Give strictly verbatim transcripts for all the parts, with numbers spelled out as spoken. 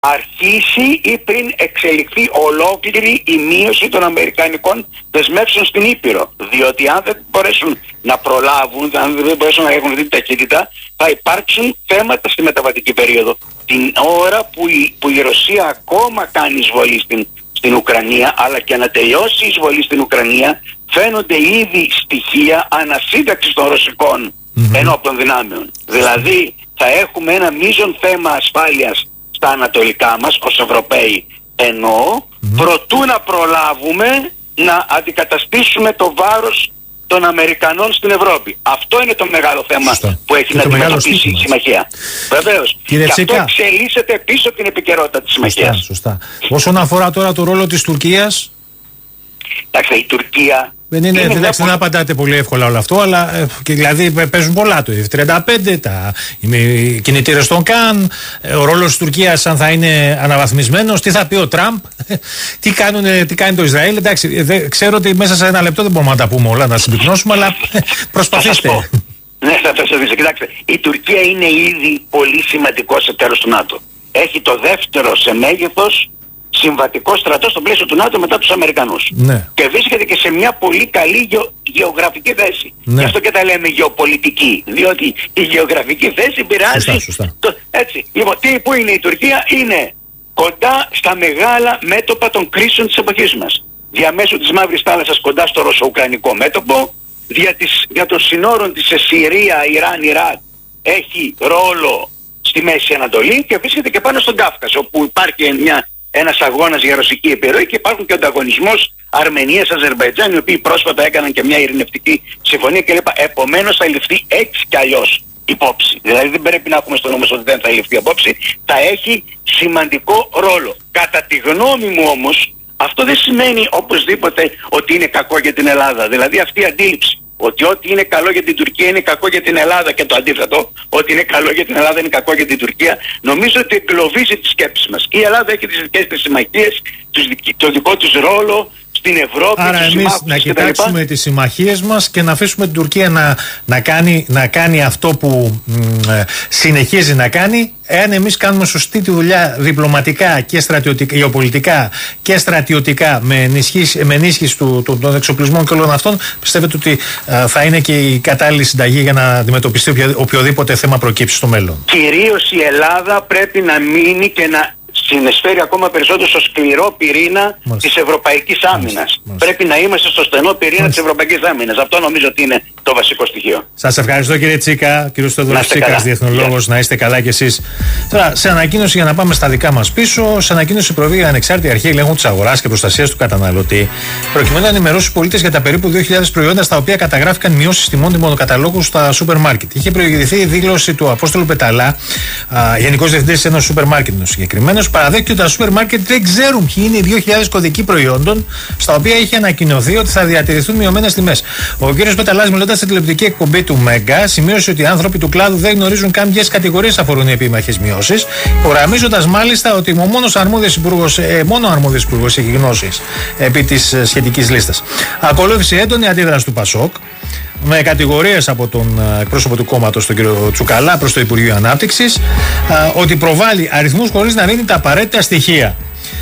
αρχίσει ή πριν εξελιχθεί ολόκληρη η μείωση των αμερικανικών δεσμεύσεων στην Ήπειρο. Διότι αν δεν μπορέσουν να προλάβουν, αν δεν μπορέσουν να έχουν αυτή την ταχύτητα, θα υπάρξουν θέματα στη μεταβατική περίοδο. Την ώρα που η, που η Ρωσία ακόμα κάνει εισβολή στην, στην Ουκρανία, αλλά και να τελειώσει η εισβολή στην Ουκρανία, φαίνονται ήδη στοιχεία ανασύνταξης των ρωσικών mm-hmm. ενόπλων δυνάμεων. Δηλαδή θα έχουμε ένα μείζον θέμα ασφάλειας στα ανατολικά μας ως Ευρωπαίοι, ενώ mm-hmm. προτού να προλάβουμε να αντικαταστήσουμε το βάρος των Αμερικανών στην Ευρώπη. Αυτό είναι το μεγάλο θέμα Σωστά. που έχει και να αντιμετωπίσει η συμμαχία. Βεβαίως. Κύριε και Τσίκα, αυτό εξελίσσεται πίσω από την επικαιρότητα της συμμαχίας. Σωστά, σωστά. Όσον αφορά τώρα το ρόλο της Τουρκίας, εντάξει, η Τουρκία δεν είναι, είναι εντάξει, δεν απαντάτε πολύ εύκολα όλο αυτό, αλλά ε, και δηλαδή παίζουν πολλά το εφ τριάντα πέντε, τα οι κινητήρες των ΚΑΝ, ο ρόλος της Τουρκίας αν θα είναι αναβαθμισμένος, τι θα πει ο Τραμπ, τι, κάνουν, τι κάνει το Ισραήλ. Εντάξει, δε, ξέρω ότι μέσα σε ένα λεπτό δεν μπορούμε να τα πούμε όλα, να συμπυκνώσουμε, αλλά προσπαθήστε. Ναι, θα σας δείξω. Κοιτάξτε, η Τουρκία είναι ήδη πολύ σημαντικός εταίρος του ΝΑΤΟ. Έχει το δεύτερο σε μέγεθος συμβατικό στρατό στο πλαίσιο του ΝΑΤΟ μετά τους Αμερικανούς. Ναι. Και βρίσκεται και σε μια πολύ καλή γεω, γεωγραφική θέση. Ναι. Γι' αυτό και τα λέμε γεωπολιτική. Διότι η γεωγραφική θέση επηρεάζει. Σωστά, σωστά. Το, έτσι. Λοιπόν, τι, πού είναι η Τουρκία? Είναι κοντά στα μεγάλα μέτωπα των κρίσεων της εποχής μας. Διαμέσου της Μαύρης Θάλασσας κοντά στο ρωσο-ουκρανικό μέτωπο. Δια, της, δια των συνόρων της σε Συρία, Ιράν, Ιράκ έχει ρόλο στη Μέση Ανατολή και βρίσκεται και πάνω στον Κάφκασο, όπου υπάρχει μια ένας αγώνας για ρωσική επιρροή και υπάρχουν και ο ανταγωνισμός Αρμενίας-Αζερβαϊτζάν, οι οποίοι πρόσφατα έκαναν και μια ειρηνευτική συμφωνία κλπ. Επομένως θα ληφθεί έτσι κι αλλιώς υπόψη. Δηλαδή δεν πρέπει να έχουμε στο νόμο ότι δεν θα ληφθεί υπόψη, θα έχει σημαντικό ρόλο. Κατά τη γνώμη μου όμως, αυτό δεν σημαίνει οπωσδήποτε ότι είναι κακό για την Ελλάδα. Δηλαδή αυτή η αντίληψη ότι ό,τι είναι καλό για την Τουρκία είναι κακό για την Ελλάδα και το αντίθετο, ότι είναι καλό για την Ελλάδα είναι κακό για την Τουρκία, νομίζω ότι εγκλωβίζει τις σκέψεις μας. Η Ελλάδα έχει τις δικές της συμμαχίες, το δικό της ρόλο στην Ευρώπη. Άρα εμείς να κοιτάξουμε τις συμμαχίες μας και να αφήσουμε την Τουρκία να, να, κάνει, να κάνει αυτό που μ, ε, συνεχίζει να κάνει. Εάν εμείς κάνουμε σωστή τη δουλειά διπλωματικά και στρατιωτικά, γεωπολιτικά και στρατιωτικά με ενίσχυση, με ενίσχυση του, του, των εξοπλισμών και όλων αυτών, πιστεύετε ότι ε, θα είναι και η κατάλληλη συνταγή για να αντιμετωπιστεί οποιο, οποιοδήποτε θέμα προκύψει στο μέλλον? Κυρίως η Ελλάδα πρέπει να μείνει και να συνεισφέρει ακόμα περισσότερο στο σκληρό πυρήνα της Ευρωπαϊκής Άμυνας. Πρέπει να είμαστε στο στενό πυρήνα Μάλιστα. της Ευρωπαϊκής Άμυνας. Αυτό νομίζω ότι είναι το βασικό στοιχείο. Σας ευχαριστώ κύριε Τσίκα, κύριο Σταύρος Τσίκας, διεθνολόγος, yeah. να είστε καλά κι εσείς. Τώρα, σε ανακοίνωση για να πάμε στα δικά μας πίσω, σε ανακοίνωση προβεί η Ανεξάρτητη Αρχή Ελέγχου της Αγοράς και Προστασίας του Καταναλωτή, προκειμένου να ενημερώσει τους πολίτες για τα περίπου δύο χιλιάδες προϊόντα στα οποία καταγράφηκαν μειώσεις τιμών τιμονοκαταλόγου στα σούπερ μάρκετ. Είχε προηγηθεί η δήλωση του Απόστολου Πεταλά, Γενικός Διευθυντής ενός σούπερ μάρκετ συγκεκριμένος. Παραδέχεται ότι τα σούπερ μάρκετ δεν ξέρουν ποιοι είναι οι δύο χιλιάδες κωδικοί προϊόντων στα οποία είχε ανακοινωθεί ότι θα διατηρηθούν μειωμένες τιμές. Ο κ. Πεταλάς, μιλώντας στην τηλεοπτική εκπομπή του Μέγκα, σημείωσε ότι οι άνθρωποι του κλάδου δεν γνωρίζουν καν ποιες κατηγορίες αφορούν οι επίμαχες μειώσεις, υπογραμμίζοντας μάλιστα ότι ο μόνος αρμόδιος υπουργός, ε, μόνο ο αρμόδιος υπουργός έχει γνώσεις επί της ε, σχετικής λίστας. Ακολούθησε έντονη αντίδραση του Πασόκ, με κατηγορίες από τον εκπρόσωπο του κόμματος, τον κύριο Τσουκαλά, προς το Υπουργείο Ανάπτυξης, ότι προβάλλει αριθμούς χωρίς να δίνει τα απαραίτητα στοιχεία.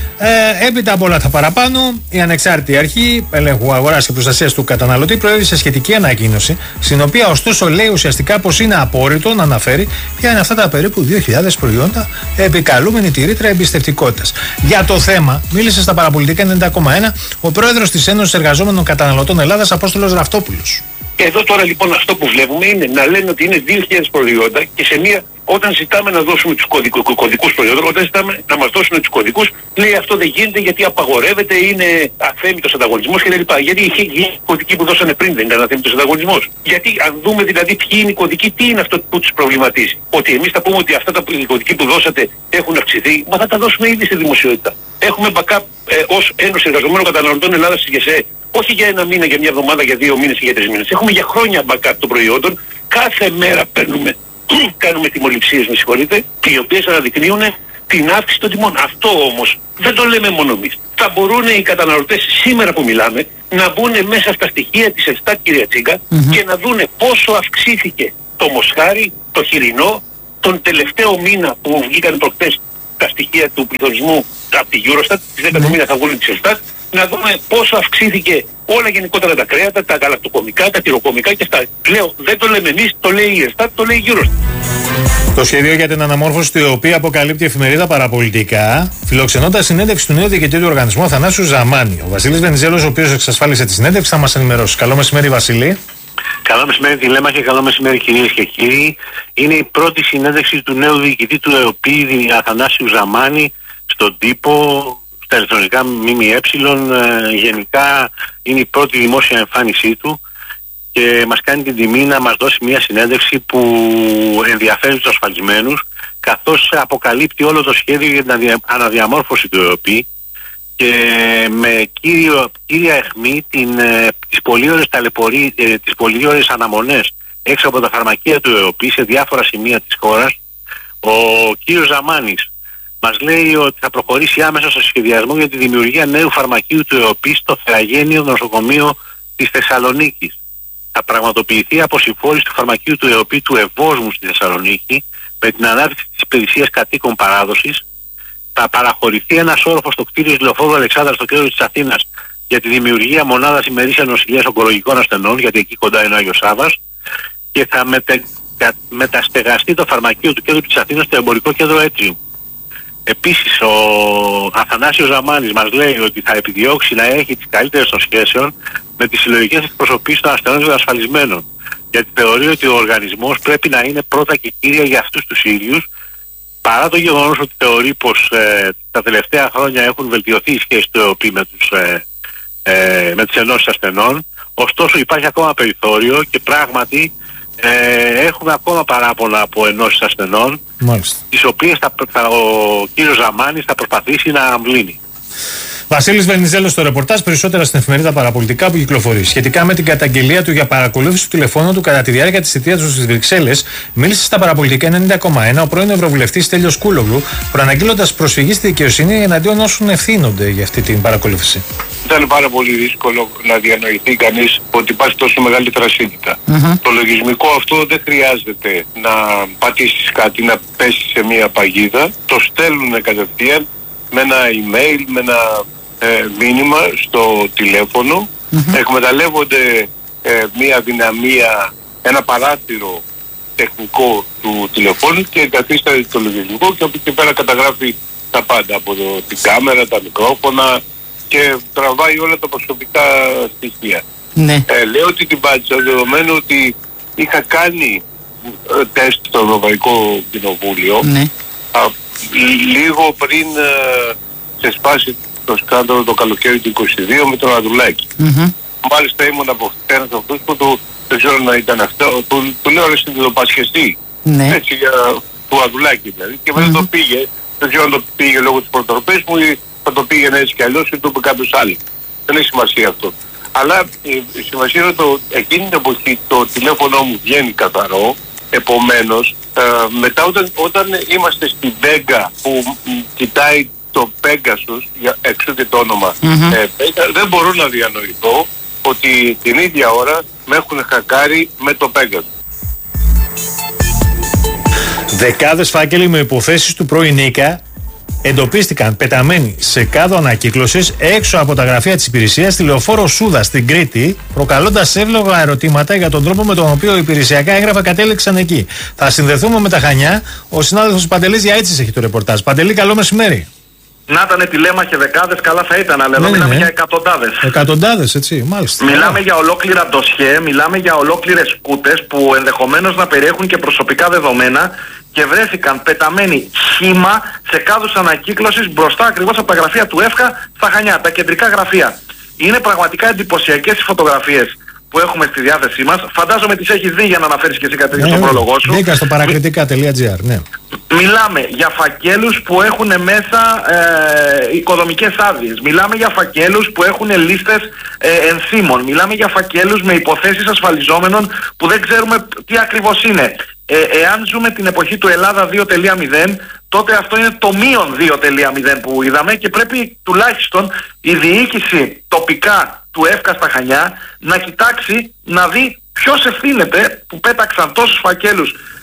Ε, έπειτα από όλα τα παραπάνω, η Ανεξάρτητη Αρχή Ελέγχου Αγοράς και Προστασίας του Καταναλωτή προέβησε σχετική ανακοίνωση, στην οποία ωστόσο λέει ουσιαστικά πως είναι απόρριτο να αναφέρει ποια είναι αυτά τα περίπου δύο χιλιάδες προϊόντα, επικαλούμενη τη ρήτρα εμπιστευτικότητας. Για το θέμα μίλησε στα Παραπολιτικά ενενήντα κόμμα ένα ο πρόεδρος της Ένωσης Εργαζόμενων Καταναλωτών Ελλάδας, Απόστολος Ραφτόπουλος. Εδώ τώρα λοιπόν αυτό που βλέπουμε είναι να λένε ότι είναι δύο χιλιάδες προϊόντα και σε μία, όταν ζητάμε να δώσουμε τους κωδικού, κωδικούς προϊόντων, όταν ζητάμε να μας δώσουν τους κωδικούς, λέει αυτό δεν γίνεται γιατί απαγορεύεται, είναι αθέμητος ανταγωνισμός κλπ. Γιατί οι κωδικοί που δώσανε πριν δεν ήταν αθέμητος ανταγωνισμός? Γιατί αν δούμε δηλαδή ποιοι είναι οι κωδικοί, τι είναι αυτό που τους προβληματίζει? Ότι εμείς θα πούμε ότι αυτά τα κωδικοί που δώσατε έχουν αυξηθεί, μα θα τα δώσουμε ήδη στη δημοσιότητα. Έχουμε backup ε, ως Ένωση Εργαζομένων Καταναλωτών Ελλάδας στη ΓΕΣΕ. Όχι για ένα μήνα, για μια εβδομάδα, για δύο μήνες ή για τρεις μήνες. Έχουμε για χρόνια backup των προϊόντων. Κάθε μέρα παίρνουμε, κάνουμε τιμοληψίες, με συγχωρείτε, οι οποίες αναδεικνύουν την αύξηση των τιμών. Αυτό όμως δεν το λέμε μόνο εμείς. Θα μπορούν οι καταναλωτές σήμερα που μιλάμε να μπουν μέσα στα στοιχεία της ΕΣΤΑΤ, κυρία Τσίκα, mm-hmm. και να δούνε πόσο αυξήθηκε το μοσχάρι, το χοιρινό, τον τελευταίο μήνα που βγήκαν προχτές τα στοιχεία του πληθωρισμού από τη Eurostat, τις δέκα εκατομμύρια θα βγουν της Ελστάτ, να δούμε πόσο αυξήθηκε όλα γενικότερα τα κρέατα, τα γαλακτοκομικά, τα τυροκομικά και αυτά. Λέω, δεν το λέμε εμείς, το λέει η Ελστάτ, το λέει η Eurostat. Το σχέδιο για την αναμόρφωση του ΕΟΠΗ αποκαλύπτει η εφημερίδα Παραπολιτικά, φιλοξενώντας συνέντευξη του νέου διοικητή του οργανισμού Αθανάσιου Ζαμάνη. Ο Βασίλης Βενιζέλος, ο οποίος εξασφάλισε τη συνέντευξη, θα μας ενημερώσει. Καλό μεσημέρι, Βασίλη. Καλό μεσημέρι, Τηλέμα, και καλό μεσημέρι, κυρίες και κύριοι. Είναι η πρώτη συνέντευξη του νέου διοικητή του ΕΟΠΗ, Αθανάσιου Ζαμάνη, στον τύπο, στα ηλεκτρονικά ΜΜΕ. Γενικά είναι η πρώτη δημόσια εμφάνισή του και μας κάνει την τιμή να μας δώσει μια συνέντευξη που ενδιαφέρει τους ασφαλισμένους, καθώς αποκαλύπτει όλο το σχέδιο για την αναδιαμόρφωση του ΕΟΠΗ και με κύριο, κύρια αιχμή την, ε, τις πολύ ώρες ταλαιπωρί, ε, τις πολύ ώρες αναμονές έξω από τα φαρμακεία του ΕΟΠΗ σε διάφορα σημεία της χώρας. Ο κύριος Ζαμάνης μας λέει ότι θα προχωρήσει άμεσα στο σχεδιασμό για τη δημιουργία νέου φαρμακείου του ΕΟΠΗ στο Θεαγένειο νοσοκομείο της Θεσσαλονίκης. Θα πραγματοποιηθεί αποσυμφόρηση του φαρμακείου του ΕΟΠΗ του Ευόσμου στη Θεσσαλονίκη με την ανάπτυξη της υπηρεσίας κατοίκων παράδοσης. Θα παραχωρηθεί ένας όροφος στο κτίριο Λεωφόρου Αλεξάνδρα στο κέντρο της Αθήνας για τη δημιουργία μονάδας ημερήσιας νοσηλείας ογκολογικών ασθενών, γιατί εκεί κοντά είναι ο Άγιος Σάββας, και θα μετε, μεταστεγαστεί το φαρμακείο του κέντρου της Αθήνας στο εμπορικό κέντρο Έτσιου. Επίσης, ο Αθανάσιος Ζαμάνης μας λέει ότι θα επιδιώξει να έχει τις καλύτερες των σχέσεων με τις συλλογικές εκπροσωπήσεις των ασθενών και των ασφαλισμένων, γιατί θεωρεί ότι ο οργανισμός πρέπει να είναι πρώτα και κύρια για αυτούς τους ίδιους, παρά το γεγονός ότι θεωρεί πως ε, τα τελευταία χρόνια έχουν βελτιωθεί οι σχέσεις του ΕΟΠΗ με, τους, ε, ε, με τις ενώσεις ασθενών. Ωστόσο υπάρχει ακόμα περιθώριο και πράγματι ε, έχουμε ακόμα παράπονα από ενώσεις ασθενών, μάλιστα, τις οποίες θα, θα, ο κύριος Ζαμάνης θα προσπαθήσει να αμβλύνει. Βασίλης Βενιζέλος στο ρεπορτάζ, περισσότερα στην εφημερίδα Παραπολιτικά που κυκλοφορεί. Σχετικά με την καταγγελία του για παρακολούθηση του τηλεφώνου του κατά τη διάρκεια της θητείας του στις Βρυξέλλες, μίλησε στα Παραπολιτικά ενενήντα κόμμα ένα ο πρώην Ευρωβουλευτής Στέλιος Κούλογλου, προαναγγείλοντας προσφυγή στη δικαιοσύνη εναντίον όσων ευθύνονται για αυτή την παρακολούθηση. Ήταν πάρα πολύ δύσκολο να διανοηθεί κανείς ότι υπάρχει τόσο μεγάλη τρασίτητα. Mm-hmm. Το λογισμικό αυτό δεν χρειάζεται να πατήσεις κάτι, να πέσεις σε μια παγίδα. Το στέλνουν κατευθείαν με ένα email, με ένα ε, μήνυμα στο τηλέφωνο. Mm-hmm. Εκμεταλλεύονται ε, μια αδυναμία, ένα παράθυρο τεχνικό του τηλεφώνου και εγκαθίσταται το λογισμικό και από εκεί πέρα καταγράφει τα πάντα από το, την κάμερα, τα μικρόφωνα και τραβάει όλα τα προσωπικά στοιχεία. Ναι. Ε, λέω ότι την πάτησα δεδομένου ότι είχα κάνει ε, τεστ στο Ευρωπαϊκό Κοινοβούλιο, ναι, α, λίγο πριν ε, ξεσπάσει το σκάνδαλο το καλοκαίρι του είκοσι δύο με τον Ανδρουλάκη. Mm-hmm. Μάλιστα ήμουν από ένας από αυτούς που του, δεν ξέρω να ήταν αυτό, του, του λέω ρε συνειδητοπασχεστή, ναι, έτσι για του Ανδρουλάκη δηλαδή, και μετά mm-hmm. το πήγε, δεν ξέρω αν το πήγε λόγω της προτροπής μου ή θα το πήγαινε έτσι κι αλλιώς ή το είπε κάποιος άλλος. Δεν έχει σημασία αυτό. Αλλά η, η σημασία είναι το εκείνη την εποχή το τηλέφωνο μου βγαίνει καθαρό, επομένως ε, μετά όταν, όταν είμαστε στην Πέγκα που μ, κοιτάει το Pegasus, έξω και το όνομα mm-hmm. ε, Pega, δεν μπορώ να διανοηθώ ότι την ίδια ώρα με έχουν χακάρει με το Pegasus. Δεκάδες φάκελοι με υποθέσεις του πρώην Νίκα εντοπίστηκαν πεταμένοι σε κάδο ανακύκλωσης έξω από τα γραφεία της υπηρεσίας στη Λεωφόρο Σούδα στην Κρήτη, προκαλώντας εύλογα ερωτήματα για τον τρόπο με τον οποίο υπηρεσιακά έγγραφα κατέληξαν εκεί. Θα συνδεθούμε με τα Χανιά. Ο συνάδελφος Παντελής Γιαίτσης έχει το ρεπορτάζ. Παντελή, καλό μεσημέρι. Να ήταν τηλέμαχε δεκάδες, καλά θα ήταν, αλλά ναι, εδώ μιλάμε ναι. για εκατοντάδες. Εκατοντάδες, έτσι, μάλιστα. Μιλάμε για ολόκληρα ντοσιέ, μιλάμε για ολόκληρες κούτες που ενδεχομένως να περιέχουν και προσωπικά δεδομένα και βρέθηκαν πεταμένοι χύμα σε κάδους ανακύκλωσης μπροστά ακριβώς από τα γραφεία του ΕΦΚΑ στα Χανιά, τα κεντρικά γραφεία. Είναι πραγματικά εντυπωσιακές οι φωτογραφίες που έχουμε στη διάθεσή μας. Φαντάζομαι τις έχεις δει για να αναφέρεις και εσύ κάτι ναι, στον πρόλογο σου. Μπήκα στο παρακριτικά τελεία τζι άρ, ναι. Μιλάμε για φακέλους που έχουν μέσα ε, οικοδομικές άδειες. Μιλάμε για φακέλους που έχουν λίστες ε, ενθύμων. Μιλάμε για φακέλους με υποθέσεις ασφαλιζόμενων που δεν ξέρουμε τι ακριβώς είναι. Ε, εάν ζούμε την εποχή του Ελλάδα δύο τελεία μηδέν, τότε αυτό είναι το μείον δύο τελεία μηδέν που είδαμε και πρέπει τουλάχιστον η διοίκηση τοπικά του ΕΦΚΑ στα Χανιά να κοιτάξει να δει ποιος ευθύνεται που πέταξαν τόσους φακέλους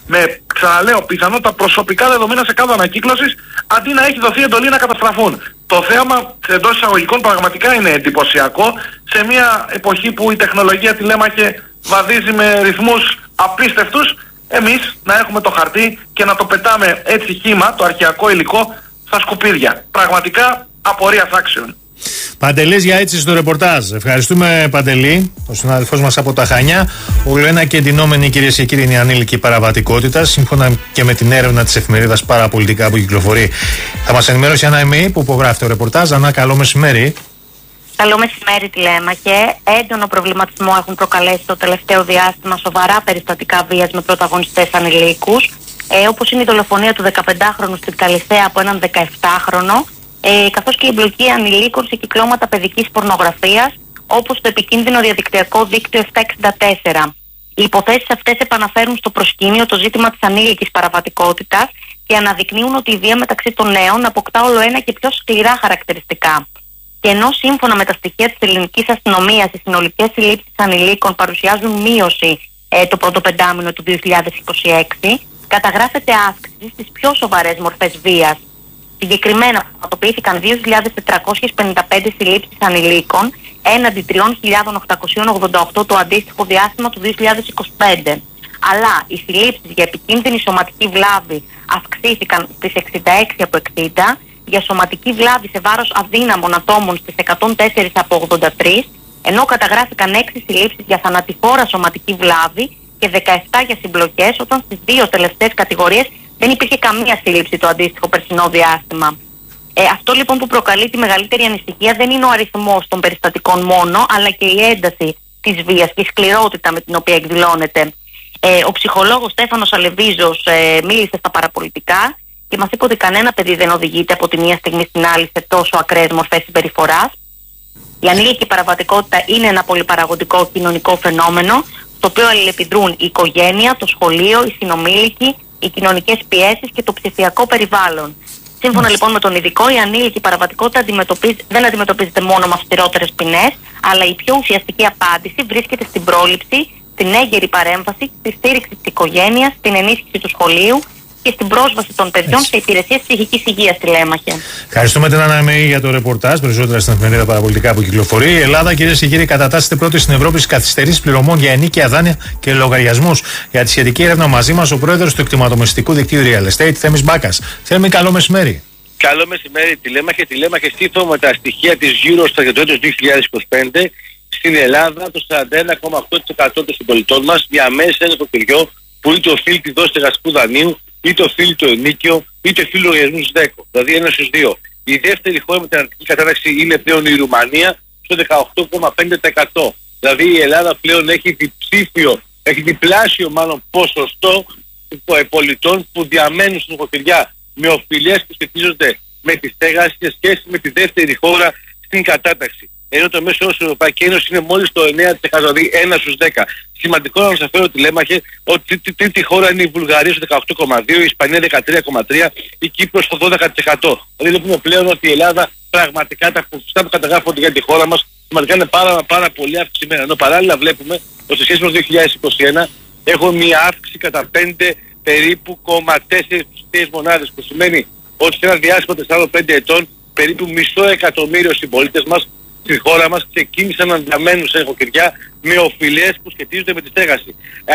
με, ξαναλέω, πιθανότητα προσωπικά δεδομένα σε κάδο ανακύκλωσης, αντί να έχει δοθεί εντολή να καταστραφούν. Το θέαμα εντός εισαγωγικών πραγματικά είναι εντυπωσιακό σε μια εποχή που η τεχνολογία, τηλέμαχε, βαδίζει με ρυθμούς απίστευτους. Εμείς να έχουμε το χαρτί και να το πετάμε έτσι χύμα, το αρχαιακό υλικό, στα σκουπίδια. Πραγματικά απορία άξιων. Παντελής για έτσι στο ρεπορτάζ. Ευχαριστούμε, Παντελή, ο συνάδελφός μας από τα Χανιά. Όλο ένα και εντυνόμενη, κυρίες και κύριοι, είναι η ανήλικη παραβατικότητα, σύμφωνα και με την έρευνα της εφημερίδας Παραπολιτικά που κυκλοφορεί. Θα μας ενημερώσει η Ανά Εμεή που υπογράφει το ρεπορτάζ. Ανά, καλό μεσημέρι. Καλό μεσημέρι, τηλέμαχε. Έντονο προβληματισμό έχουν προκαλέσει το τελευταίο διάστημα σοβαρά περιστατικά βίας με πρωταγωνιστές ανηλίκους, ε, όπως είναι η δολοφονία του δεκαπεντάχρονου στην Καλυθέα από έναν δεκαεπτάχρονο, ε, καθώς και η εμπλοκή ανηλίκων σε κυκλώματα παιδικής πορνογραφίας, όπως το επικίνδυνο διαδικτυακό δίκτυο επτακόσια εξήντα τέσσερα. Οι υποθέσεις αυτές επαναφέρουν στο προσκήνιο το ζήτημα της ανήλικης παραβατικότητας και αναδεικνύουν ότι η βία μεταξύ των νέων αποκτά όλο ένα και πιο σκληρά χαρακτηριστικά. Και ενώ σύμφωνα με τα στοιχεία της ελληνικής αστυνομίας οι συνολικές συλλήψεις ανηλίκων παρουσιάζουν μείωση ε, το πρώτο πεντάμηνο του δύο χιλιάδες είκοσι έξι, καταγράφεται αύξηση στις πιο σοβαρές μορφές βίας. Συγκεκριμένα, πραγματοποιήθηκαν δύο χιλιάδες τετρακόσιες πενήντα πέντε συλλήψεις ανηλίκων έναντι τρεις χιλιάδες οκτακόσιες ογδόντα οκτώ το αντίστοιχο διάστημα του δύο χιλιάδες είκοσι πέντε. Αλλά οι συλλήψεις για επικίνδυνη σωματική βλάβη αυξήθηκαν στις εξήντα έξι από εξήντα, για σωματική βλάβη σε βάρος αδύναμων ατόμων στις εκατόν τέσσερα από ογδόντα τρία, ενώ καταγράφηκαν έξι συλλήψεις για θανατηφόρα σωματική βλάβη και δεκαεπτά για συμπλοκές, όταν στις δύο τελευταίες κατηγορίες δεν υπήρχε καμία σύλληψη το αντίστοιχο περσινό διάστημα. Ε, αυτό λοιπόν που προκαλεί τη μεγαλύτερη ανησυχία δεν είναι ο αριθμός των περιστατικών μόνο, αλλά και η ένταση της βίας και η σκληρότητα με την οποία εκδηλώνεται. Ε, ο ψυχολόγος Στέφανος Αλεβίζος ε, μίλησε στα Παραπολιτικά και μας είπε ότι κανένα παιδί δεν οδηγείται από τη μία στιγμή στην άλλη σε τόσο ακραίες μορφές συμπεριφοράς. Η ανήλικη παραβατικότητα είναι ένα πολυπαραγωγικό κοινωνικό φαινόμενο, στο οποίο αλληλεπιδρούν η οικογένεια, το σχολείο, οι συνομήλικοι, οι κοινωνικές πιέσεις και το ψηφιακό περιβάλλον. Σύμφωνα λοιπόν με τον ειδικό, η ανήλικη παραβατικότητα αντιμετωπίζει, δεν αντιμετωπίζεται μόνο με αυστηρότερες ποινές, αλλά η πιο ουσιαστική απάντηση βρίσκεται στην πρόληψη, στην έγκαιρη παρέμβαση, στη στήριξη της οικογένειας, στην ενίσχυση του σχολείου και στην πρόσβαση των παιδιών Έτσι. σε υπηρεσίες ψυχικής υγείας, τηλέμαχε. Ευχαριστούμε την Ανά Εμεή για το ρεπορτάζ, περισσότερα στην εφημερίδα Παραπολιτικά που κυκλοφορεί. Η Ελλάδα, κυρίες και κύριοι, κατατάσσεται πρώτη στην Ευρώπη στις καθυστερήσεις πληρωμών για ενίκαια δάνεια και λογαριασμούς. Για τη σχετική έρευνα μαζί μας ο πρόεδρος του εκτιματομεσητικού δικτύου Real Estate, Θέμης Μπάκας. Θέμη, καλό μεσημέρι. Καλό μεσημέρι, τηλέμαχε. Τηλέμαχε, σύμφωνα με τα στοιχεία της Eurostat για το έτος δύο χιλιάδες είκοσι πέντε, στην Ελλάδα το σαράντα ένα κόμμα οκτώ τοις εκατό των συμπολιτών μας διαμέρισαν ένα νοικοκυριό που είτε οφείλει τη δόση εργασικού δανείου, είτε οφείλει το ενίκιο, είτε οφείλει λογαριασμού ΔΕΚΟ. Δηλαδή ένα στους δύο. Η δεύτερη χώρα με την αρνητική κατάταξη είναι πλέον η Ρουμανία στο δεκαοκτώ κόμμα πέντε τοις εκατό. Δηλαδή η Ελλάδα πλέον έχει διψήφιο, έχει διπλάσιο μάλλον ποσοστό πολιτών που διαμένουν στην νοικοκυριά με οφειλές που σχετίζονται με τη στέγαση σε σχέση με τη δεύτερη χώρα στην κατάταξη. Ενώ το μέσο όρο στην Ευρωπαϊκή Ένωση είναι μόλις το εννέα τοις εκατό, δηλαδή ένα στους δέκα. Σημαντικό να σας αναφέρω, τηλέμαχε, ότι η τρίτη χώρα είναι η Βουλγαρία στο δεκαοκτώ κόμμα δύο, η Ισπανία δεκατρία κόμμα τρία, η Κύπρος στο δώδεκα τοις εκατό. Δηλαδή βλέπουμε πλέον ότι η Ελλάδα πραγματικά τα ποσοστά που καταγράφονται για τη χώρα μας πραγματικά είναι πάρα, πάρα πολύ αυξημένα. Ενώ παράλληλα βλέπουμε ότι σε σχέση με το δύο χιλιάδες είκοσι ένα έχουμε μια αύξηση κατά πέντε περίπου κόμμα τέσσερα μονάδες, που σημαίνει ότι σε ένα διάστημα τεσσάρων πέντε ετών περίπου μισό εκατομμύριο συμπολίτες μας στη χώρα μας ξεκίνησαν να διαμένουν σε νοικοκυριά με οφειλές που σχετίζονται με τη στέγαση.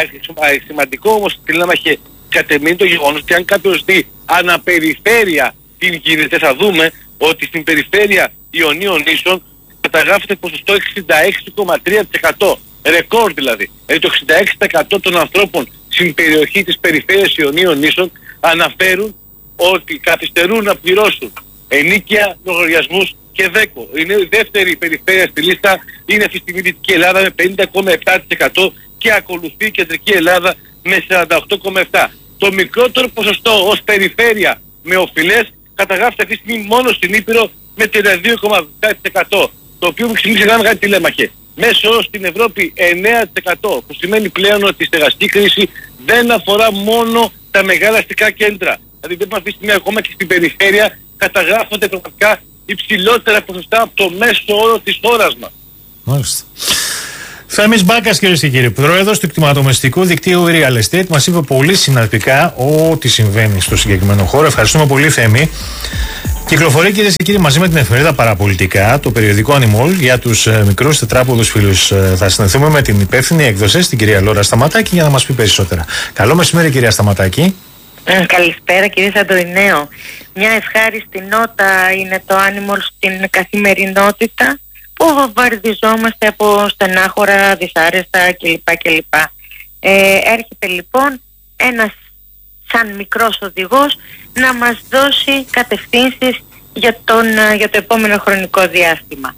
Σημαντικό όμως τηλέμαχε κατεμείνει το γεγονός ότι αν κάποιος δει αναπεριφέρεια τι γίνεται, θα δούμε ότι στην περιφέρεια Ιωνίων Νήσων καταγράφεται ποσοστό εξήντα έξι κόμμα τρία τοις εκατό. Ρεκόρ δηλαδή. Δηλαδή το εξήντα έξι τοις εκατό των ανθρώπων στην περιοχή της περιφέρειας Ιωνίων Νήσων αναφέρουν ότι καθυστερούν να πληρώσουν ενίκαια, λογαριασμούς και ΔΕΚΟ. Η δεύτερη περιφέρεια στη λίστα είναι αυτή τη στιγμή η Δυτική Ελλάδα με πενήντα κόμμα επτά τοις εκατό και ακολουθεί η Κεντρική Ελλάδα με σαράντα οκτώ κόμμα επτά τοις εκατό. Το μικρότερο ποσοστό ως περιφέρεια με οφειλές καταγράφεται αυτή τη στιγμή μόνο στην Ήπειρο με τριάντα δύο κόμμα επτά τοις εκατό. Το οποίο μου ξεκινήσει να κάνει τηλέμαχε. Μέσω όρος στην Ευρώπη εννέα τοις εκατό, που σημαίνει πλέον ότι η στεγαστική κρίση δεν αφορά μόνο τα μεγάλα αστικά κέντρα. Δηλαδή δεν αυτή τη στιγμή ακόμα και στην περιφέρεια καταγράφονται πραγματικά υψηλότερα ποσοστά από το μέσο όρο της χώρας μας. Μάλιστα. Θέμης Μπάκας, κυρίες και κύριοι, πρόεδρος του κτηματομεσητικού δικτύου Real Estate, μας είπε πολύ συναρπικά ό,τι συμβαίνει στο συγκεκριμένο χώρο. Ευχαριστούμε πολύ, Θέμη. Κυκλοφορεί, κυρίες και κύριοι, μαζί με την εφημερίδα Παραπολιτικά, το περιοδικό Animal, για τους ε, μικρούς τετράποδους φίλους. Ε, θα συνεχθούμε με την υπεύθυνη εκδοσές, την κυρία Λόρα Σταματάκη, για να μας πει περισσότερα. Καλό μεσημέρι, κυρία Σταματάκη. Ε, καλησπέρα, κύριε Σαντορινέο. Μια ευχάριστη νότα είναι το Animal στην καθημερινότητα, που βομβαρδιζόμαστε από στενάχωρα, δυσάρεστα κλπ. κλπ. Ε, έρχεται λοιπόν ένας σαν μικρός οδηγός να μας δώσει κατευθύνσεις για, τον, για το επόμενο χρονικό διάστημα.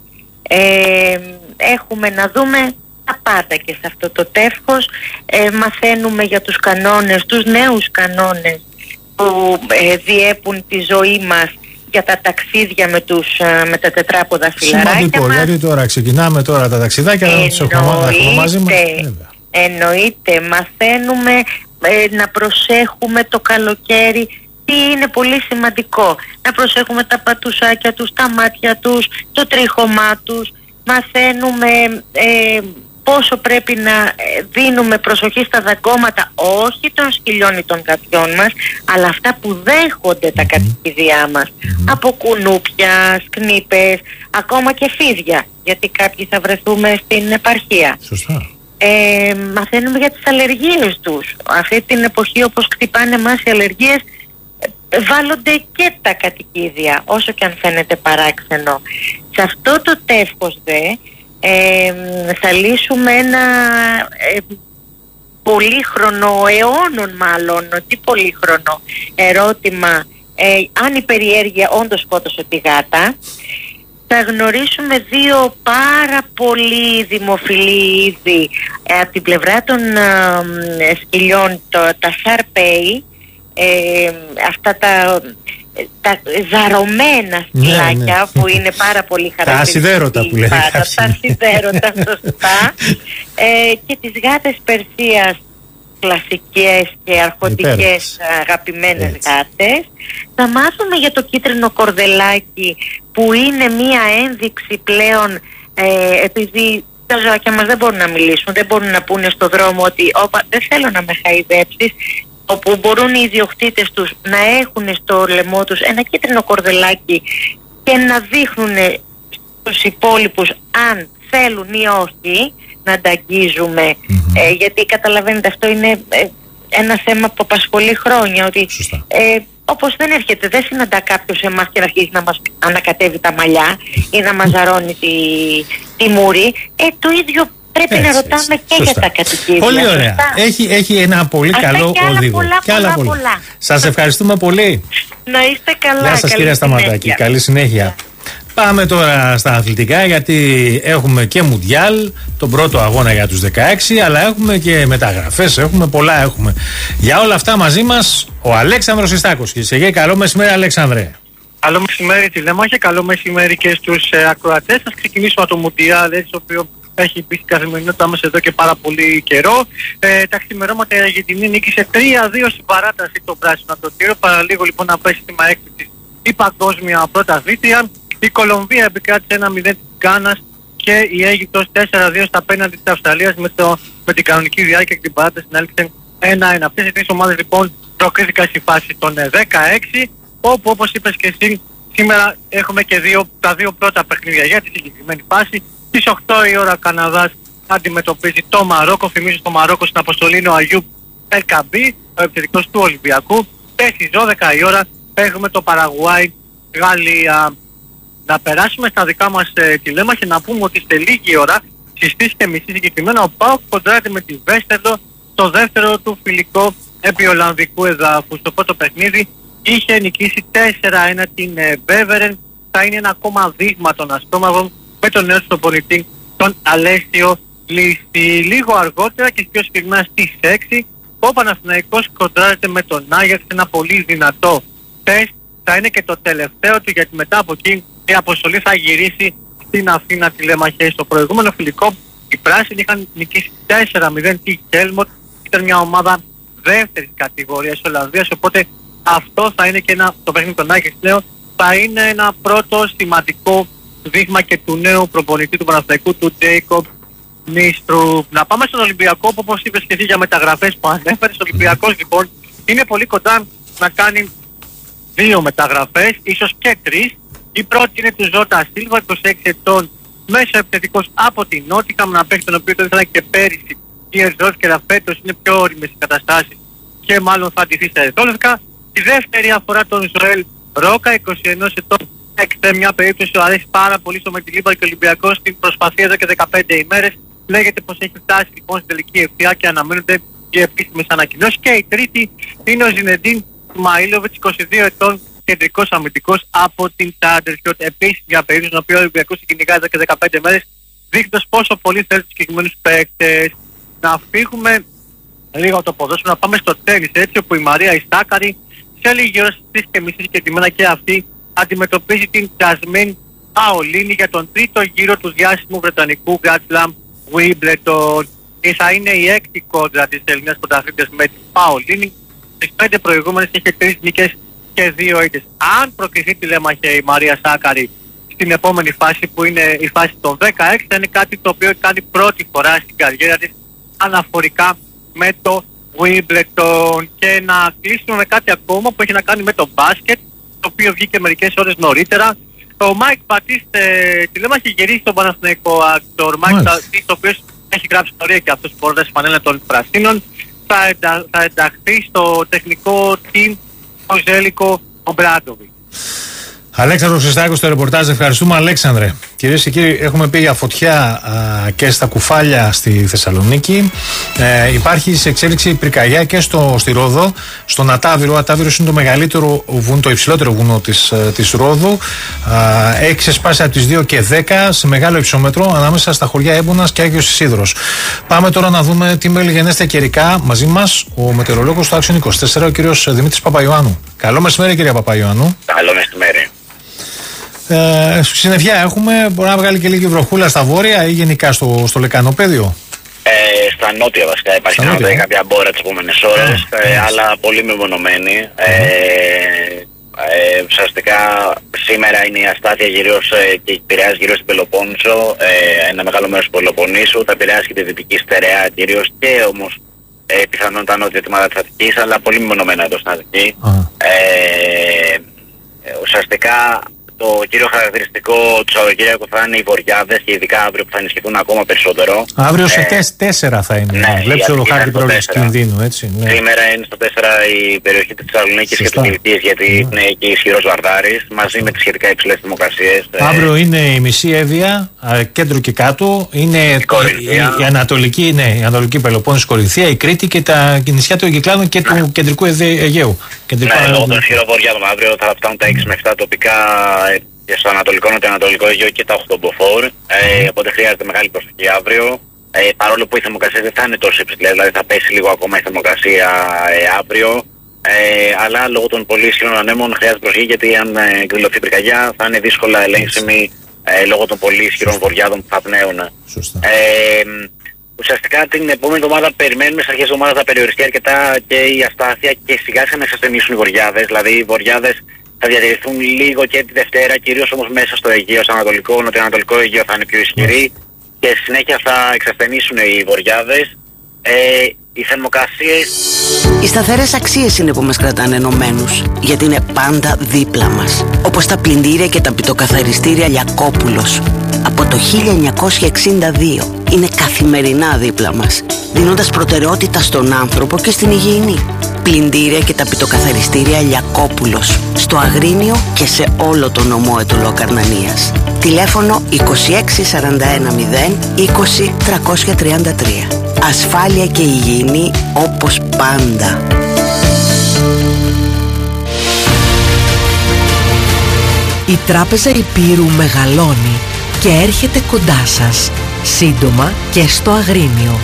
Ε, έχουμε να δούμε τα πάντα και σε αυτό το τεύχος. Ε, μαθαίνουμε για τους κανόνες, τους νέους κανόνες που ε, διέπουν τη ζωή μας για τα ταξίδια με, τους, με τα τετράποδα φιλαράκια. Σημαντικό, μας. Γιατί τώρα ξεκινάμε τώρα τα ταξιδάκια, να τους έχουμε μαζί μας. Εννοείται, μαθαίνουμε ε, να προσέχουμε το καλοκαίρι τι είναι πολύ σημαντικό. Να προσέχουμε τα πατουσάκια τους, τα μάτια τους, το τρίχωμά τους. Μαθαίνουμε ε, πόσο πρέπει να δίνουμε προσοχή στα δαγκώματα, όχι των σκυλιών ή των κατιών μας, αλλά αυτά που δέχονται τα κατοικίδια μας. Mm-hmm. Από κουνούπια, σκνίπες, ακόμα και φίδια, γιατί κάποιοι θα βρεθούμε στην επαρχία. Σωστά. Ε, μαθαίνουμε για τις αλλεργίες τους. Αυτή την εποχή, όπως χτυπάνε εμάς οι αλλεργίες, βάλλονται και τα κατοικίδια, όσο και αν φαίνεται παράξενο. Σε αυτό το τεύχος δε ε, θα λύσουμε ένα ε, πολύχρονο, αιώνων μάλλον, τι πολύχρονο ερώτημα, ε, αν η περιέργεια όντως σκότωσε τη γάτα. Θα γνωρίσουμε δύο πάρα πολύ δημοφιλή είδη ε, από την πλευρά των ε, σκυλιών, το, τα Σαρπέι, ε, αυτά τα, τα ζαρωμένα σκυλάκια, ναι, ναι, που είναι πάρα πολύ χαρακτηριστικά. Τα ασιδέρωτα που λέει. Τα ασιδέρωτα, σωστά. ε, και τις γάτες Περσίας, κλασικές και αρχοντικές αγαπημένες έτσι. Γάτες. Θα μάθουμε για το κίτρινο κορδελάκι, που είναι μία ένδειξη πλέον, ε, επειδή τα ζωάκια μας δεν μπορούν να μιλήσουν, δεν μπορούν να πούνε στο δρόμο ότι όπα, δεν θέλω να με χαϊδέψεις, όπου μπορούν οι ιδιοκτήτες τους να έχουν στο λαιμό τους ένα κίτρινο κορδελάκι και να δείχνουν στους υπόλοιπους αν θέλουν ή όχι να τα αγγίζουμε. Mm-hmm. Ε, γιατί καταλαβαίνετε, αυτό είναι ε, ένα θέμα που απασχολεί χρόνια, ότι ε, όπως δεν έρχεται, δεν συναντά κάποιος εμάς και να αρχίζει να μας ανακατεύει τα μαλλιά ή να μας ζαρώνει τη, τη μούρη. Ε, το ίδιο πρέπει έτσι, να ρωτάμε έτσι. Και σωστά. Για τα κατοικίδια. Πολύ ωραία. Έχει, έχει ένα πολύ αυτά καλό και άλλα οδηγό. Πολλά, και άλλα πολλά, πολλά. πολλά. Σας ευχαριστούμε πολύ. Να είστε καλά. Γεια σας, κυρία Σταματάκη. Καλή συνέχεια. Πάμε τώρα στα αθλητικά, γιατί έχουμε και Μουντιάλ, τον πρώτο αγώνα για τους δεκαέξι, αλλά έχουμε και μεταγραφές, έχουμε πολλά έχουμε. Για όλα αυτά μαζί μας ο Αλέξανδρος Ιστάκος. Κύριε Σεγέ, καλό μεσημέρι, Αλέξανδρε. Καλό μεσημέρι τηλέμαχε, καλό μεσημέρι και στους ε, ακροατές. Θα ξεκινήσουμε από το Μουντιάλ, έτσι, το οποίο έχει μπει στην καθημερινότητα μας εδώ και πάρα πολύ καιρό. Ε, τα ξημερώματα η Αργεντινή νίκησε τρία δύο στην παράταση το πράσινο από το τύρο, παραλίγο λοιπόν να πέσει στη έκπληξη η παγκόσμια πρωταθλήτρια. Η Κολομβία επικράτησε ένα μηδέν της Γκάνας και η Αίγυπτος τέσσερα δύο στα πέναντι της Αυστραλίας, με, το, με την κανονική διάρκεια και την παράταση να έλειξε ένα ένα. Αυτές οι τρεις ομάδες λοιπόν προκρίθηκαν στη φάση των δεκαέξι, όπου όπως είπες και εσύ σήμερα έχουμε και δύο, τα δύο πρώτα παιχνίδια για τη συγκεκριμένη φάση. Στις οκτώ η ώρα ο Καναδάς αντιμετωπίζει το Μαρόκο. Θυμίζω στο Μαρόκο στην αποστολή είναι ο Αγιούπ Ελκαμπή, ο επιθετικός του Ολυμπιακού. Και στις δώδεκα η ώρα έχουμε το Παραγουάι Γαλλία. Να περάσουμε στα δικά μας ε, τηλέμα και να πούμε ότι σε λίγη ώρα, στις τρεις και μισή συγκεκριμένα, ο ΠΑΟΚ κοντράρεται με τη Βέστερντο το δεύτερο του φιλικό επί Ολλανδικού εδάφους. Στο πρώτο παιχνίδι είχε νικήσει τέσσερα ένα την ε, Μπέβερεν. Θα είναι ένα ακόμα δείγμα των αστρόμαυρων με τον νέο προπονητή, τον Αλέσιο Λίστη. Λίγο αργότερα και πιο συγκεκριμένα στις έξι, ο Παναθηναϊκός κοντράρεται με τον Άγιαξ, ένα πολύ δυνατό τεστ. Θα είναι και το τελευταίο του, γιατί μετά από εκεί η αποστολή θα γυρίσει στην Αθήνα τηλέμαχε. Στο προηγούμενο φιλικό οι πράσινοι είχαν νικήσει τέσσερα μηδέν τη Χέλμοντ. Ήταν μια ομάδα δεύτερης κατηγορίας Ολλανδίας, οπότε αυτό θα είναι και ένα, το παιχνίδι των Άγιαξ πλέον θα είναι ένα πρώτο σημαντικό δείγμα και του νέου προπονητή του Παναθηναϊκού, του Τζέικοπ Νίστρου. Να πάμε στον Ολυμπιακό, που όπως είπες και εσύ για μεταγραφές που ανέφερες. Ο Ολυμπιακός λοιπόν είναι πολύ κοντά να κάνει δύο μεταγραφές, ίσως και τρεις. Η πρώτη είναι του Ζώτα Σίλβα, είκοσι έξι ετών, μέσο επιθετικός από την Νότιχαμ, να παίξει τον οποίο το ήθελα και πέρυσι η Ερζός, και τα φέτος είναι πιο όριμες οι καταστάσεις και μάλλον θα αντιθεί στα Ερζόλευκα. Η δεύτερη αφορά τον Ζωέλ Ρόκα, είκοσι ένα ετών, σε μια περίπτωση που αρέσει πάρα πολύ στο Μετιλίμπα και ο Ολυμπιακός στην προσπαθία εδώ και δεκαπέντε ημέρες. Λέγεται πως έχει φτάσει λοιπόν στην τελική ευθεία και αναμένονται οι επίσημες ανακοινώσεις. Και η τρίτη είναι ο Ζινεντίν Μαΐλοβιτς, είκοσι δύο ετών, κεντρικός αμυντικός από την Τάντερσφιορτ. Επίσης για περίπτωση στην οποία ο Ολυμπιακός κυνηγάει εδώ και δεκαπέντε μέρες, δείχνοντας πόσο πολύ θέλει τους συγκεκριμένους παίκτες. Να φύγουμε λίγο το ποδόσφαιρο, να πάμε στο τένις, έτσι, όπου η Μαρία Ιστάκαρη σε λίγη ώρα στις τρεις και μισή και τιμένα και αυτή αντιμετωπίζει την Τζασμίν Παολίνη για τον τρίτο γύρο του διάσημου βρετανικού Grand Slam Wimbledon. Θα είναι η έκτη κόντρα της Ελληνίας πρωταθλήτριας με την Παολίνη. Στις πέντε προηγούμενες είχε τρεις νίκες και δύο ήττες. Αν προκριθεί τηλέμαχε η Μαρία Σάκαρη στην επόμενη φάση, που είναι η φάση των δεκαέξι, θα είναι κάτι το οποίο κάνει πρώτη φορά στην καριέρα της αναφορικά με το Wimbledon. Και να κλείσουμε με κάτι ακόμα που έχει να κάνει με το μπάσκετ, το οποίο βγήκε μερικές ώρες νωρίτερα. Ο Μάικ Πατίστ, τηλέμαχε, έχει γυρίσει στον Παναθηναϊκό. Ο Μάικ Πατίστ, ο οποίος έχει γράψει ιστορία και αυτός που φορώντας φανέλα των Πρασίνων, θα, εντα, θα ενταχθεί στο τεχνικό team ο Ζέλικο Ομπράντοβιτ. Αλέξανδρος Χριστάκος στο ρεπορτάζ. Ευχαριστούμε, Αλέξανδρε. Κυρίες και κύριοι, έχουμε πει για φωτιά α, και στα Κουφάλια στη Θεσσαλονίκη. Ε, υπάρχει σε εξέλιξη πυρκαγιά και στο, στη Ρόδο, στον Ατάβυρο. Ο Ατάβυρος είναι το μεγαλύτερο βουνό, το υψηλότερο βουνό της, της Ρόδου. Α, έχει ξεσπάσει από τις δύο και δέκα σε μεγάλο υψόμετρο ανάμεσα στα χωριά Έμπονας και Άγιος Ισίδωρος. Πάμε τώρα να δούμε τι μελιγενέστε καιρικά. Μαζί μας ο μετεωρολόγος του Άξιον είκοσι τέσσερα, ο κύριος Δημήτρης Παπαϊωάννου. Καλό μεσημέρι, κυρία Παπαϊωάννου. Καλό μεσημέρι. Ε, συννεφιά έχουμε, μπορεί να βγάλει και λίγη βροχούλα στα βόρεια ή γενικά στο, στο λεκανοπέδιο? Ε, στα νότια βασικά υπάρχει να δει κάποια μπόρα τις επόμενες ώρες, ε, ε, αλλά πολύ μεμονωμένη. Ε, ε, ουσιαστικά σήμερα είναι η αστάθεια γύρως ε, και επηρεάζει γύρω στην Πελοπόννησο, ε, ένα μεγάλο μέρος του Πελοποννήσου, θα επηρεάσει και τη δυτική στερεά κυρίως και όμως ε, πιθανόν τα νότια τμήματα της Αττικής, αλλά πολύ μεμονωμένα εδώ στην Αττική. Ε, ε, ουσιαστικά το κύριο χαρακτηριστικό του Σαββατοκύριακου θα είναι οι βοριάδες και ειδικά αύριο που θα ενισχυθούν ακόμα περισσότερο. Αύριο σε ε, τέσσερα θα είναι. Ναι, βλέπεις όλο χάρτη πρόληψης κινδύνου, έτσι. Ναι. Σήμερα είναι στο τέσσερα η περιοχή της Θεσσαλονίκης και του Κιλκής, γιατί ναι. είναι εκεί ισχυρός βαρδάρης, μαζί Σωστά. με τις σχετικά υψηλές θερμοκρασίες. Αύριο ε, είναι η μισή Εύβοια, κέντρο και κάτω. Είναι η, η, η, Ανατολική, ναι, η Ανατολική Πελοπόννησο, Κορινθία, η Κρήτη και τα νησιά των Κυκλάδων και ναι. του κεντρικού Αιγαίου. Ναι, λόγω των ισχυρών βοριάδων αύριο θα φτάνουν τα έξι με επτά τοπικά και στο Ανατολικό, Νοτιοανατολικό Αιγαίο και τα οκτώ μποφόρ. Ε, οπότε χρειάζεται μεγάλη προσοχή αύριο. Ε, παρόλο που η θερμοκρασία δεν θα είναι τόσο υψηλή, δηλαδή θα πέσει λίγο ακόμα η θερμοκρασία ε, αύριο. Ε, αλλά λόγω των πολύ ισχυρών ανέμων χρειάζεται προσοχή, γιατί αν ε, εκδηλωθεί πυρκαγιά θα είναι δύσκολα ελέγξιμη ε, λόγω των πολύ ισχυρών βοριάδων που θα πνέουν. Ε, ουσιαστικά την επόμενη εβδομάδα περιμένουμε, στις αρχές της εβδομάδας θα περιοριστεί αρκετά και η αστάθεια και σιγά σιγά να εξασθενήσουν οι βοριάδες. Δηλαδή οι βοριάδες θα διατηρηθούν λίγο και τη Δευτέρα, κυρίως όμως μέσα στο Αιγαίο, στο Ανατολικό, Νοτιοανατολικό Αιγαίο θα είναι πιο ισχυρή και στη συνέχεια θα εξασθενήσουν οι βοριάδες. Ε, οι θερμοκρασίες... Οι σταθερές αξίες είναι που μας κρατάνε ενωμένους, γιατί είναι πάντα δίπλα μας. Όπως τα πλυντήρια και τα πιτοκαθαριστήρια Λιακόπουλος. Από το χίλια εννιακόσια εξήντα δύο είναι καθημερινά δίπλα μας, δίνοντας προτεραιότητα στον άνθρωπο και στην υγιεινή. Πλυντήρια και τα πιτοκαθαριστήρια Λιακόπουλος, στο Αγρίνιο και σε όλο το νομό Αιτωλό-Καρνανίας. Τηλέφωνο είκοσι έξι σαράντα ένα μηδέν είκοσι τριακόσια τριάντα τρία. Ασφάλεια και υγιεινή όπως πάντα. Η Τράπεζα Υπήρου μεγαλώνει και έρχεται κοντά σας, σύντομα και στο Αγρίνιο.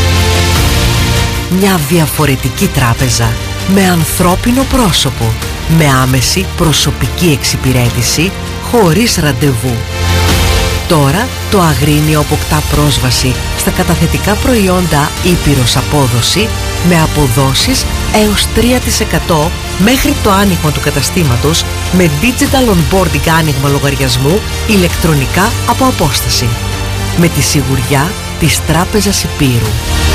Μια διαφορετική τράπεζα, με ανθρώπινο πρόσωπο, με άμεση προσωπική εξυπηρέτηση, χωρίς ραντεβού. Τώρα το Αγρίνιο αποκτά πρόσβαση στα καταθετικά προϊόντα Ήπειρος Απόδοση με αποδόσεις έως τρία τοις εκατό μέχρι το άνοιγμα του καταστήματος με digital onboarding άνοιγμα λογαριασμού ηλεκτρονικά από απόσταση. Με τη σιγουριά της Τράπεζας Υπήρου.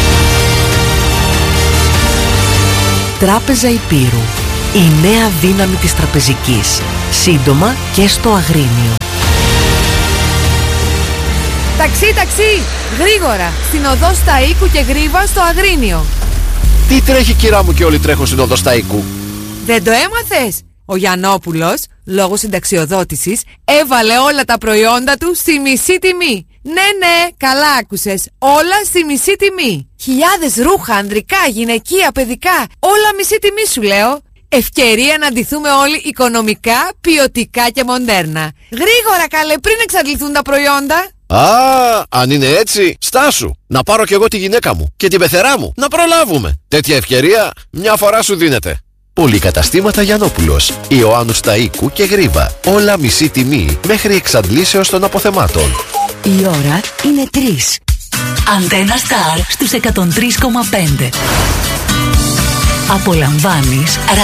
Τράπεζα Υπήρου. Η νέα δύναμη της τραπεζικής. Σύντομα και στο Αγρίνιο. Ταξί, ταξί! Γρήγορα! Στην οδό Σταΐκου και Γρίβα στο Αγρίνιο. Τι τρέχει, κυρά μου, και όλοι τρέχουν στην οδό Σταΐκου? Δεν το έμαθες? Ο Γιαννόπουλος, λόγω συνταξιοδότησης, έβαλε όλα τα προϊόντα του στη μισή τιμή. Ναι, ναι, καλά άκουσες. Όλα στη μισή τιμή. Χιλιάδες ρούχα, ανδρικά, γυναικεία, παιδικά. Όλα μισή τιμή σου λέω. Ευκαιρία να ντυθούμε όλοι οικονομικά, ποιοτικά και μοντέρνα. Γρήγορα καλέ, πριν εξαντληθούν τα προϊόντα. Α, αν είναι έτσι, στάσου. Να πάρω κι εγώ τη γυναίκα μου και την πεθερά μου. Να προλάβουμε. Τέτοια ευκαιρία μια φορά σου δίνεται. Πολυκαταστήματα Γιαννόπουλος, Ιωάννου Σταΐκου και Γρίβα. Όλα μισή τιμή μέχρι εξαντλήσεως των αποθεμάτων. Η ώρα είναι τρεις. Αντένα Σταρ στους εκατόν τρία κόμμα πέντε. Απολαμβάνεις